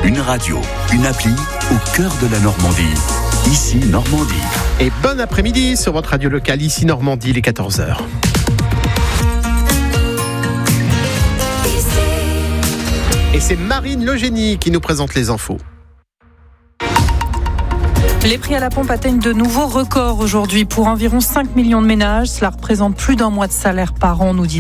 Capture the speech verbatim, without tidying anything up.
Une radio, une appli au cœur de la Normandie. Ici Normandie. Et bon après-midi sur votre radio locale, ici Normandie, les quatorze heures. Et c'est Marine Legénie qui nous présente les infos. Les prix à la pompe atteignent de nouveaux records aujourd'hui pour environ cinq millions de ménages. Cela représente plus d'un mois de salaire par an, nous dit